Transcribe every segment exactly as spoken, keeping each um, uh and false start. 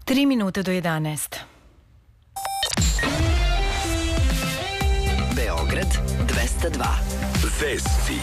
Tri minute do jedanaest. Beograd dvesta dva. Vesti.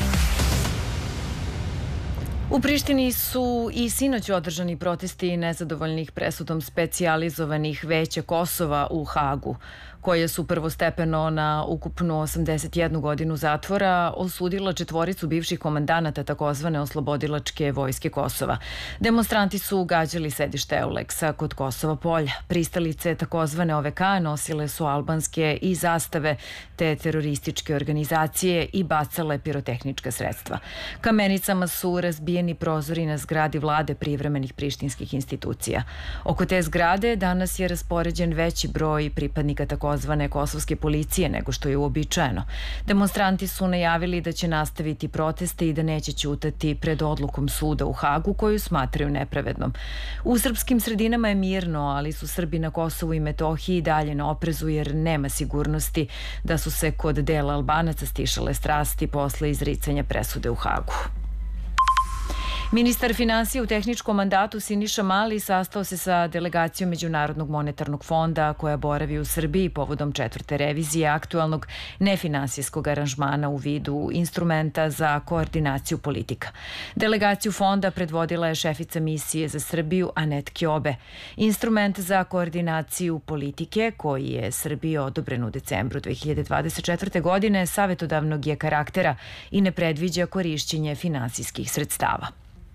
U Prištini su i sinoć održani protesti nezadovoljnih presudom specijalizovanih veća Kosova u Hagu, koje su prvostepeno na ukupno osamdeset jednu godinu zatvora osudila četvoricu bivših komandanata takozvane oslobodilačke vojske Kosova. Demonstranti su gađali sedište Euleksa kod Kosova polja. Pristalice takozvane O V K nosile su albanske i zastave te terorističke organizacije i bacale pirotehnička sredstva. Kamenicama su razbijeni prozori na zgradi vlade privremenih prištinskih institucija. Oko te zgrade danas je raspoređen veći broj pripadnika takozvane zvane kosovske policije nego što je uobičajeno. Demonstranti su najavili da će nastaviti proteste i da neće ćutati pred odlukom suda u Hagu koju smatraju nepravednom. U srpskim sredinama je mirno, ali su Srbi na Kosovu i Metohiji dalje na oprezu jer nema sigurnosti da su se kod dela Albanaca stišale strasti posle izricanja presude u Hagu. Ministar finansija u tehničkom mandatu Siniša Mali sastao se sa delegacijom Međunarodnog monetarnog fonda koja boravi u Srbiji povodom četvrte revizije aktualnog nefinansijskog aranžmana u vidu instrumenta za koordinaciju politika. Delegaciju fonda predvodila je šefica misije za Srbiju Anet Kjobe. Instrument za koordinaciju politike, koji je Srbiji odobren u decembru dve hiljade dvadeset četvrte. godine, savetodavnog je karaktera i ne predviđa korišćenje finansijskih sredstava.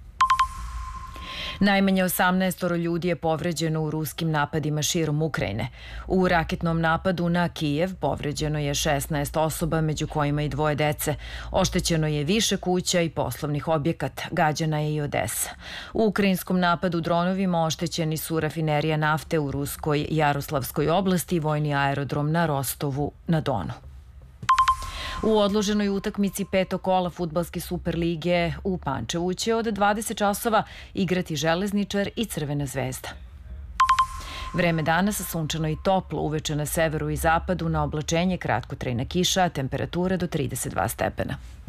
Najmanje osamnaest ljudi je povređeno u ruskim napadima širom Ukrajine. U raketnom napadu na Kijev povređeno je šesnaest osoba, među kojima i dvoje dece. Oštećeno je više kuća i poslovnih objekata. Gađana je i Odesa. U ukrajinskom napadu dronovima oštećeni su rafinerija nafte u ruskoj Jaroslavskoj oblasti i vojni aerodrom na Rostovu na Donu. U odloženoj utakmici petog kola fudbalske Superlige u Pančevu će od dvadeset časova igrati Železničar i Crvena zvezda. Vreme danas sunčano i toplo, uveče na severu i zapadu, na oblačenje kratkotrajna kiša, temperatura do trideset dva stepena.